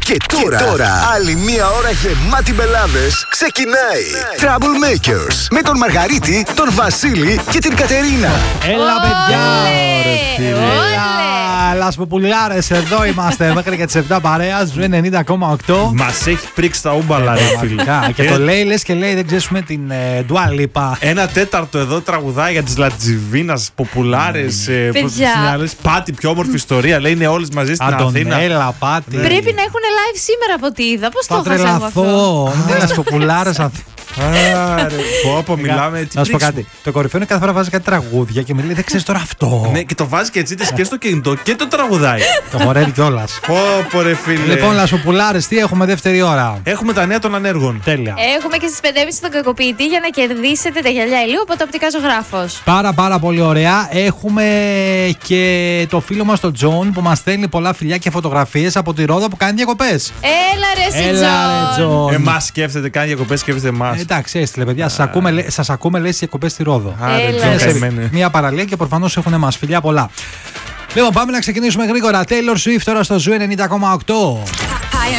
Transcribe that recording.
Και τώρα, άλλη μία ώρα γεμάτη μπελάδες ξεκινάει. Troublemakers με τον Μαργαρίτη, τον Βασίλη και την Κατερίνα. Έλα, παιδιά! Έλα, σποπουλιάρες, εδώ είμαστε μέχρι και τις 7 παρέας, Ζου 90,8. Μας έχει πρίξει τα ούμπαλα, ρε φίλε. Και το λέει, λες και λέει, δεν ξέρουμε την Dua Lipa. Ένα τέταρτο εδώ τραγουδάει για τις Λατζιβίνας, ποπουλάρες, Πάτη, πιο όμορφη ιστορία. Λέει είναι όλες μαζί στην Αθήνα. Αντωνέλα, Πάτη. Πρέπει να έχουν live σήμερα από ό,τι είδα. Πώς το έχασα εγώ αυτό? Είναι ένας ποπουλάρες Αθήνα. Πω, μιλάμε. Να σου πω κάτι. Το κορυφαίο είναι κάθε φορά βάζει κάτι τραγούδια και μου λέει δεν ξέρεις τώρα αυτό. Ναι, και το βάζει και έτσι και στο κινητό και το τραγουδάει. Το χορεύει κιόλας. Πω, ρε φίλε. Λοιπόν, λασοπουλάρες, τι έχουμε δεύτερη ώρα? Έχουμε τα νέα των ανέργων. Τέλεια. Έχουμε και στις 5.30 τον κακοποιητή για να κερδίσετε τα γυαλιά ηλίου από το Οπτικά Ζωγράφος. Πάρα πολύ ωραία. Έχουμε και το φίλο μας τον Τζον που μας στέλνει πολλά φιλιά και φωτογραφίες από τη Ρόδο που κάνει διακοπές. Έλα ρε Τζον. Εμάς σκέφτεται, κάνει διακοπές, σκέφτεται εμάς. Εντάξει, έστειλε παιδιά, σας ακούμε λέει στις διακοπές στη Ρόδο. Μια παραλία και προφανώς έχουν εμάς φιλιά πολλά. Λοιπόν, πάμε να ξεκινήσουμε γρήγορα. Taylor Swift τώρα στο Ζου 90,8.